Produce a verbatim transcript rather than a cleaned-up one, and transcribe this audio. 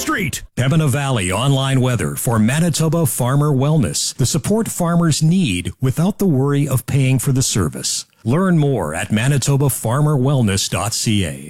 street. Pembina Valley online weather for Manitoba Farmer Wellness. The support farmers need without the worry of paying for the service. Learn more at manitoba farmer wellness dot c a.